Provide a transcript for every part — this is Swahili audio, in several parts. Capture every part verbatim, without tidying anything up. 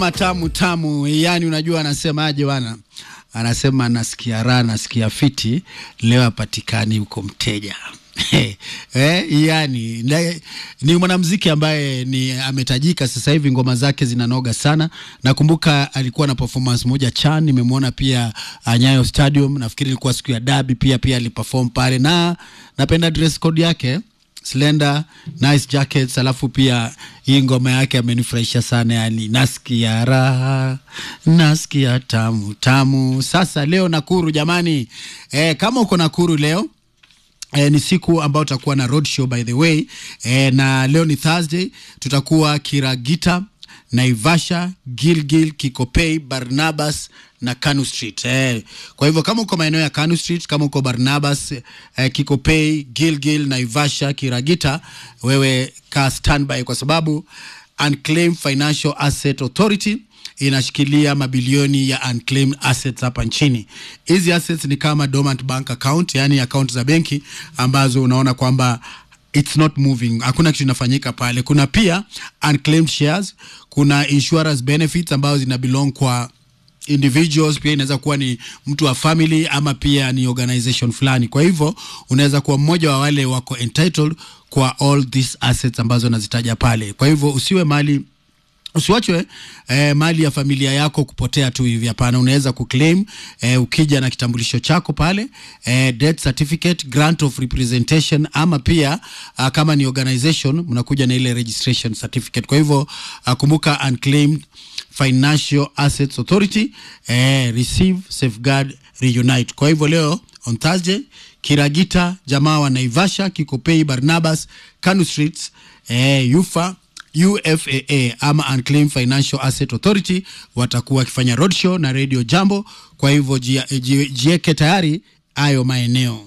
Matamu tamu, yani unajua anasemaje bwana? Anasema nasikia raha, nasikia fiti, leo apatikani huko mteja. eh, yani ni mwanamuziki ambaye ni ametajika sasa hivi, ngoma zake zinanoga sana. Nakumbuka alikuwa na performance moja Chan, nimemwona pia Nyayo Stadium, nafikiri ilikuwa siku ya derby pia pia aliperform pale, na napenda dress code yake, slender, nice jackets, alafu pia hii ngoma yake amenifurahisha sana, yani nasikia raha, nasikia tamu tamu. Sasa leo Nakuru jamani, eh, kama uko Nakuru leo Eh, ni siku ambayo tutakuwa na road show by the way, eh, na leo ni Thursday, tutakuwa Kiragita, Naivasha, Gilgil, Kikopey, Barnabas na Kanu Street. Eh, kwa hivyo kama uko maeneo ya Kanu Street, kama uko Barnabas, eh, Kikopey, Gilgil, Naivasha, Kiragita, wewe ka standby kwa sababu Unclaimed Financial Asset Authority inashikilia mabilioni ya unclaimed assets hapa nchini. Hizi assets ni kama dormant bank account, yani account za benki ambazo unaona kwamba it's not moving, hakuna kitu inafanyika pale. Kuna pia unclaimed shares, kuna insurance benefits ambazo zina belong kwa individuals, pia inaweza kuwa ni mtu wa family ama pia ni organization fulani. Kwa hivyo unaweza kuwa mmoja wa wale wako entitled kwa all these assets ambazo nazitaja pale. Kwa hivyo usiwe mali Usiwachwe eh, mali ya familia yako kupotea tu hivi, hapana. Unaweza kuclaim eh, ukija na kitambulisho chako pale, eh, death certificate, grant of representation, ama pia uh, kama ni organization mnakuja na ile registration certificate. Kwa hivyo uh, kumbuka Unclaimed Financial Assets Authority, eh, receive, safeguard, reunite. Kwa hivyo leo on Thursday, Kiragita, jamaa wa Naivasha, Kikopey, Barnabas, Kanu Streets, eh, Yufa U F A A ama Unclaimed Financial Asset Authority watakuwa wakifanya roadshow na Radio Jambo. Kwa hivyo jieke tayari ayo maeneo.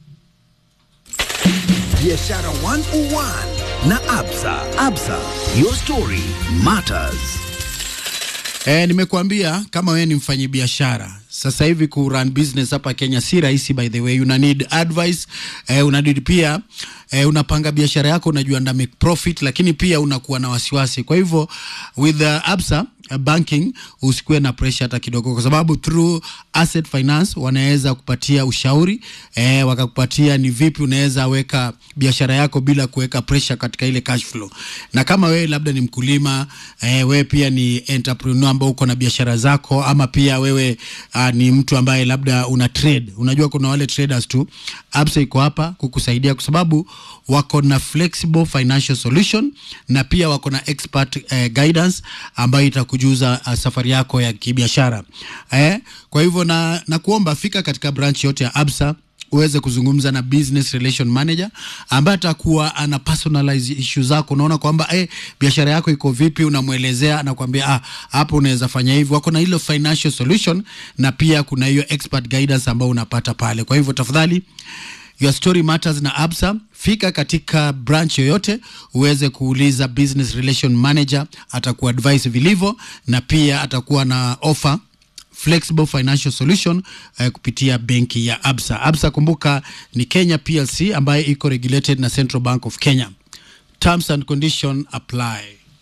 Biashara one oh one na Absa. Absa, your story matters. Eh, nimekuambia kama wewe ni mfanyabiashara sasa hivi ku run business hapa Kenya si rahisi by the way. Una need advice, eh, una need pia eh, unapanga biashara yako, unajua nda make profit, lakini pia unakuwa na wasiwasi. Kwa hivyo with uh, Absa uh, banking usikuwe na pressure hata kidogo, kwa sababu through asset finance wanaweza kupatia ushauri, eh, wakakupatia ni vipi unaweza weka biashara yako bila kuweka pressure katika ile cash flow. Na kama wewe labda ni mkulima, eh, wewe pia ni entrepreneur ambao uko na biashara zako, ama pia wewe uh, ni mtu ambaye labda una trade, unajua kuna wale traders tu, Absa iko hapa kukusaidia kwa sababu wako na flexible financial solution, na pia wako na expert uh, guidance ambayo itakujuza uh, safari yako ya kibiashara. Eh, kwa hivyo na, na kuomba fika katika branch yote ya Absa uweze kuzungumza na business relation manager ambaye atakuwa ana personalize issue zako. Unaona kwamba eh, biashara yako iko vipi, unamuelezea, anakuambia ah, hapo unaweza fanya hivi. Wako na ile financial solution, na pia kuna hiyo expert guidance ambayo unapata pale. Kwa hivyo tafadhali, your story matters na Absa. Fika katika branch yoyote uweze kuuliza business relation manager, atakuwa advice vilivyo, na pia atakuwa na offer flexible financial solution uh, kupitia benki ya Absa. Absa kumbuka ni Kenya P L C ambaye iko regulated na Central Bank of Kenya. Terms and condition apply.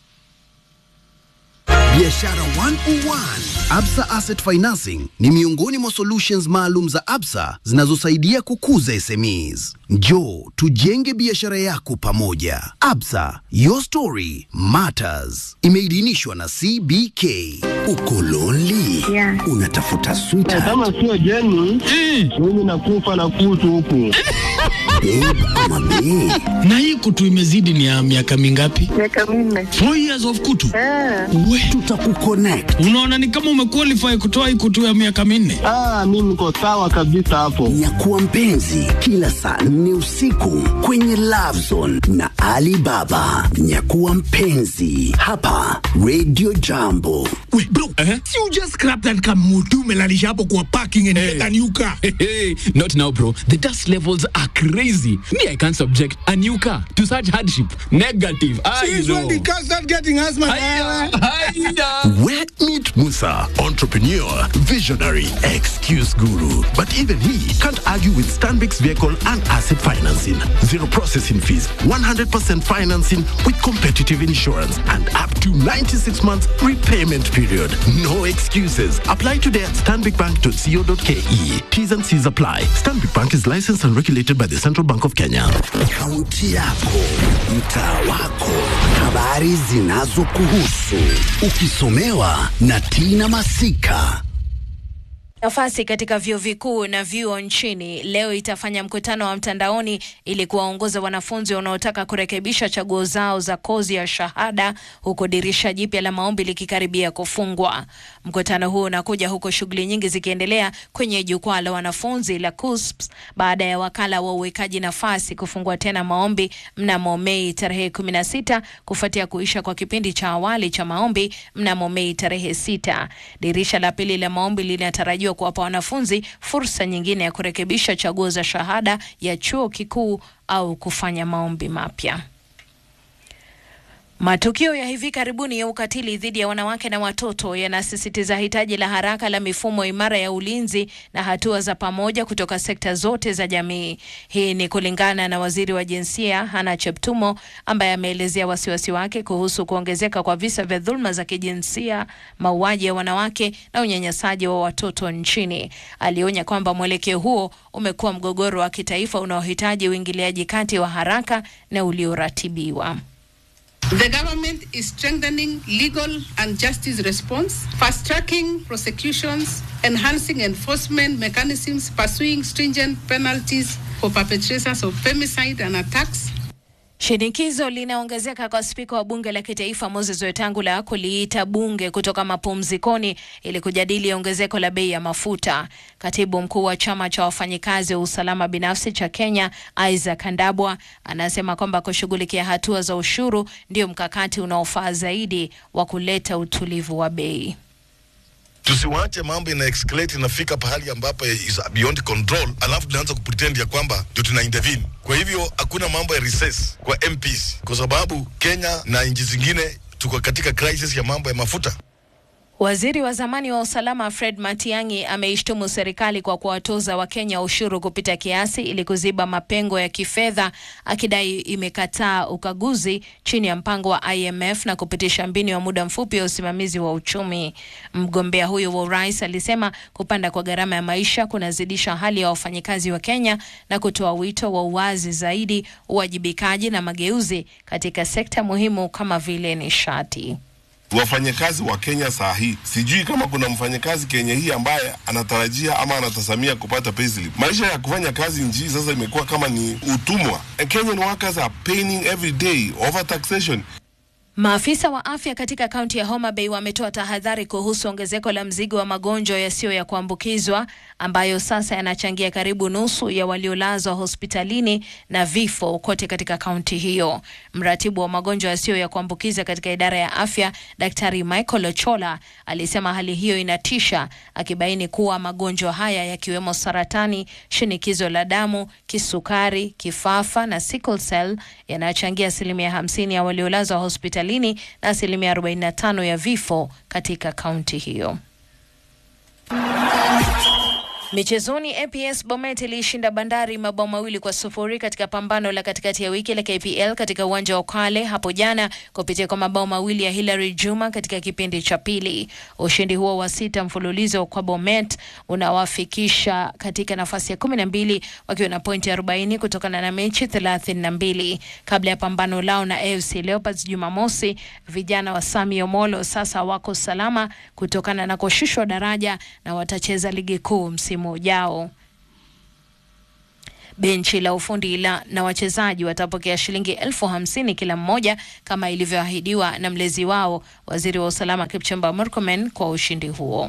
Biashara one oh one. Absa Asset Financing ni miongoni mwa solutions maalum za Absa zinazosaidia kukuza S M Es. Njoo tujenge biashara yako pamoja. Absa, your story matters. Imeidhinishwa na C B K. Uko lonely? Yeah. Unatafuta sweetheart? Kama sio Jenny, mimi nakufa na kutu huku. Babe ama bae? Na hii kutu imezidi ni ya miaka mingapi? Miaka minne. Four years of kutu? Ah. We, tutakuconnect. unaona ni kama umequalify kutoa hii kutu ya miaka minne. Ah, mimi niko sawa kabisa hapo. Nyakuwa mpenzi kila saa nne usiku kwenye Love Zone na Alibaba. Nyakuwa mpenzi hapa Radio Jambo. Wait bro, uh-huh. Si you just scrap that car mutu melalisha hapo kwa parking and hey. Get a new car. Hey, hey, not now bro. The dust levels are crazy. Me, I can't subject a new car to such hardship. Negative. I Since know. when the car start getting asthma? Wet meat Musa, entrepreneur, visionary, excuse guru. But even he can't argue with Stanbic's vehicle and asset financing. Zero processing fees, one hundred percent financing with competitive insurance, and up to ninety-six months repayment period. No excuses. Apply today at stanbic bank dot co dot ke. T's and C's apply. Stanbic Bank is licensed and regulated by the Central Bank of Kenya. Kaunti yako, mtaa wako, habari zinazokuhusu, ukisomewa na Tina Masika. Nafasi katika vyuo vikuu na vyuo nchini leo itafanya mkutano wa mtandaoni ili kuwaongoza wanafunzi wanaotaka kurekebisha chaguo zao za kozi ya shahada, huko dirisha jipya la maombi likikaribia kufungwa. Mkutano huu unakuja huko shughuli nyingi zikiendelea kwenye jukwaa la wanafunzi la K U S P S baada ya wakala wa uwekaji nafasi kufungua tena maombi mnamo Mei tarehe kumi na sita kufuatia kuisha kwa kipindi cha awali cha maombi mnamo Mei tarehe sita. Dirisha la pili la maombi linatarajiwa kuwapa wanafunzi fursa nyingine ya kurekebisha chaguo za shahada ya chuo kikuu au kufanya maombi mapya. Matukio ya hivi karibuni ya ukatili dhidi ya wanawake na watoto yanasisitiza hitaji la haraka la mifumo imara ya ulinzi na hatua za pamoja kutoka sekta zote za jamii. Hii ni kulingana na waziri wa jinsia Hannah Cheptumo, ambaye ameelezea wasiwasi wake kuhusu kuongezeka kwa visa vya dhulma za kijinsia, mauaji ya wanawake na unyanyasaji wa watoto nchini. Alionya kwamba mwelekeo huo umekuwa mgogoro wa kitaifa unaohitaji uingiliaji kati wa haraka na ulioratibiwa. The government is strengthening legal and justice response, fast-tracking prosecutions, enhancing enforcement mechanisms, pursuing stringent penalties for perpetrators of femicide and attacks. Shinikizo linaongezeka kwa spika wa bunge la kitaifa Moses Wetangula kuliita bunge kutoka mapumzikoni ili kujadili ongezeko la bei ya mafuta. Katibu mkuu wa chama cha wafanyikazi wa usalama binafsi cha Kenya, Isaac Ndabwa, anasema kwamba kushughulikia hatua za ushuru ndio mkakati unaofaa zaidi wa kuleta utulivu wa bei. Tusiwache mambo ina escalate inafika pahali ambapo is beyond control, alafu tunaanza kupretend ya kwamba ndio tuna intervene. Kwa hivyo hakuna mambo ya recess kwa M Ps, kwa sababu Kenya na nchi zingine tuko katika crisis ya mambo ya mafuta. Waziri wa zamani wa usalama Fred Matiang'i ameishtumu serikali kwa kuwatoza Wakenya ushuru kupita kiasi ili kuziba mapengo ya kifedha, akidai imekataa ukaguzi chini ya mpango wa I M F na kupitisha mbinu ya muda mfupi wa usimamizi wa uchumi. Mgombea huyo wa urais alisema kupanda kwa gharama ya maisha kunazidisha hali ya wafanyikazi wa Kenya na kutoa wito wa uwazi zaidi, uwajibikaji na mageuzi katika sekta muhimu kama vile nishati. Wafanyakazi wa Kenya saa hii, sijui kama kuna mfanyakazi Kenya hii ambaye anatarajia ama anatasamia kupata payslip. Maisha ya kufanya kazi nchi sasa imekuwa kama ni utumwa. Kenyan workers are paying every day over taxation. Maafisa wa afya katika kaunti ya Homa Bay wametoa tahadhari kuhusu ongezeko la mzigo wa magonjwa yasiyo ya kuambukizwa ambayo sasa yanachangia karibu nusu ya waliolazwa hospitalini na vifo kote katika kaunti hiyo. Mratibu wa magonjwa yasiyo ya kuambukiza katika idara ya afya, Daktari Michael Ochola, alisema hali hiyo inatisha, akibaini kuwa magonjwa haya yakiwemo saratani, shinikizo la damu, kisukari, kifafa na sickle cell yanachangia asilimia hamsini ya waliolazwa hospitalini na asilimia arobaini na tano ya vifo katika kaunti hiyo. Michezoni, A P S Bomet ilishinda Bandari mabao mawili kwa sufuri katika pambano la katikati ya wiki la K P L katika uwanja wa Kwale hapo jana kupitia kwa mabao mawili ya Hilary Juma katika kipindi cha pili. Ushindi huo wa sita mfululizo kwa Bomet unawafikisha katika nafasi ya kumi na mbili wakiwa na pointi arobaini kutokana na mechi thelathini na mbili. Kabla ya pambano lao na A F C Leopards Jumamosi, vijana wa Sami Omolo sasa wako salama kutokana na kushushwa daraja na watacheza ligi kuu msimu ujao. Benchi la ufundi la na wachezaji watapokea shilingi elfu hamsini kila mmoja kama ilivyoahidiwa na mlezi wao, waziri wa usalama Kipchumba Murkomen, kwa ushindi huo.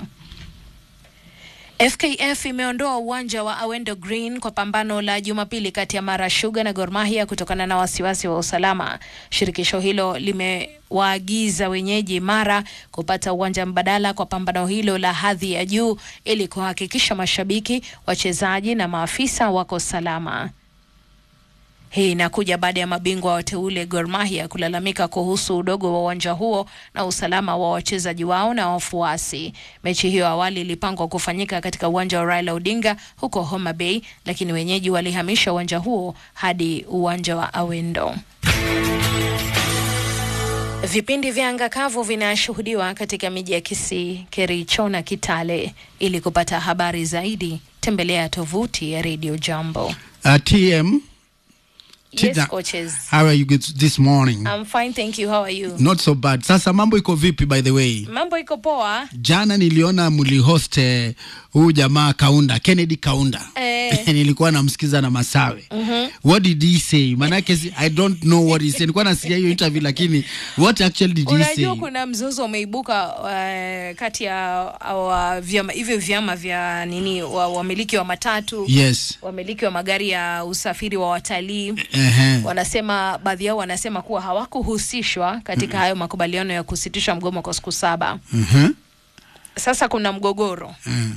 F K F imeondoa uwanja wa Awendo Green kwa pambano la Jumapili kati ya Mara Sugar na Gor Mahia kutokana na wasiwasi wa usalama. Shirikisho hilo limewaagiza wenyeji Mara kupata uwanja mbadala kwa pambano hilo la hadhi ya juu ili kuhakikisha mashabiki, wachezaji na maafisa wako salama. Hii inakuja baada ya mabingwa wateule Gor Mahia kulalamika kuhusu udogo wa uwanja huo na usalama wa wachezaji wao na wafuasi. Mechi hiyo awali ilipangwa kufanyika katika uwanja wa Raila Odinga huko Homa Bay, lakini wenyeji walihamisha uwanja huo hadi uwanja wa Awendo. Vipindi vya anga kavu vinashuhudiwa katika miji ya Kisii, Kericho na Kitale. Ili kupata habari zaidi, tembelea tovuti ya Radio Jambo. Uh, T M Yes, coaches. How are you this morning? I'm fine, thank you. How are you? Not so bad. Sasa mambo iko vipi by the way? Mambo iko poa. Jana niliona mlihost huyu jamaa Kaunda, Kennedy Kaunda. Eh. Nilikuwa namsikiza na Masawe. Mhm. What did he say? Manake I don't know what he said. Nilikuwa nasikia hiyo interview lakini what actually did he say? Unajua kuna mzozo umeibuka uh, kati ya uh, vyama hivyo vyama vya nini wa wamiliki wa matatu. Yes. Wamiliki wa magari ya usafiri wa watalii. Uh-huh. Wanasema baadhi yao wanasema kuwa hawakuhusishwa katika uh-huh. hayo makubaliano ya kusitisha mgomo kwa siku saba. Mhm. Sasa kuna mgogoro. Uh.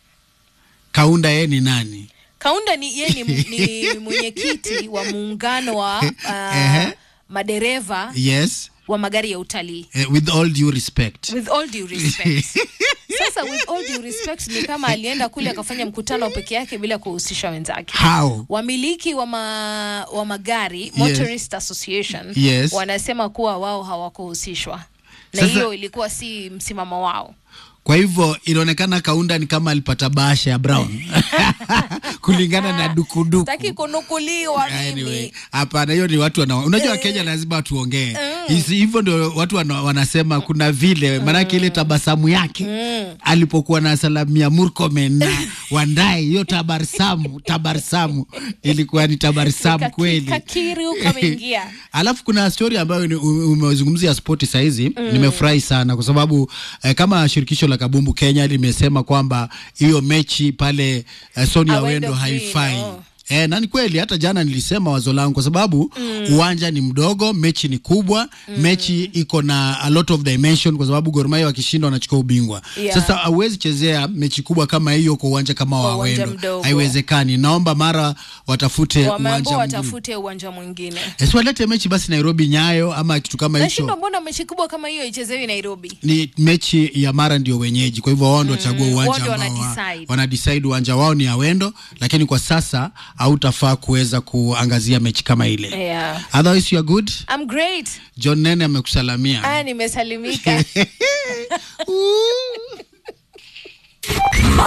Kaunda yeye ni nani? Kaunda ni yeye ni, ni mwenyekiti wa muungano wa uh, uh-huh. madereva. Yes. Wa magari ya utalii. Uh, with all due respect. With all due respect. Sasa with all due respect ni kama alienda kule akafanya mkutano peke yake bila kuhusisha wenzake. How? Wamiliki wa, ma, wa magari, yes. Motorist Association, yes. wanasema kuwa wao hawakuhusishwa. Na Sasa, hiyo ilikuwa si msimamo wao. Kwa hivyo inaonekana Kaunda ni kama alipata bahasha ya Brown. Kulingana na dukuduku. Sitaki kunukuliwa mimi. Anyway, hapana hiyo ni watu wana, unajua Kenya lazima tuongee. Hivyo ndio watu wana, wanasema kuna vile maana ile tabasamu yake mm. alipokuwa na Salamia Murkomen na Wandai, hiyo tabarsamu tabarsamu ilikuwa ni tabarsamu kweli. Kakiri ukameingia. Alafu kuna story ambayo umezungumzia sport saizi, mm. nimefurahi sana kwa sababu eh, kama shirikisho la kabumbu Kenya limesema kwamba hiyo mechi pale eh, Sonia Awendo haifai. Oh. Eh, na ni kweli hata jana nilisema wazo langu kwa sababu mm. uwanja ni mdogo, mechi ni kubwa, mm. mechi iko na a lot of dimension kwa sababu Gor Mahia wakishinda wanachukua ubingwa. Yeah. Sasa hauwezi chezea mechi kubwa kama hiyo kwa uwanja kama wa Awendo. Haiwezekani. Naomba mara watafute uwanja mwingine. watafute uwanja mwingine. Esi walete mechi basi Nairobi Nyayo ama kitu kama hicho. Nashinda mbona mechi kubwa kama hiyo ichezewe Nairobi? Ni mechi ya mara ndio wenyeji. Kwa hivyo wao ndio wachagua mm. uwanja ambao wana decide uwanja wao ni Awendo, lakini kwa sasa hautafaa kuweza kuangazia mechi kama ile. Yeah. Otherwise you are good? I'm great. John Nene amekusalamia. Ah, nimesalimika.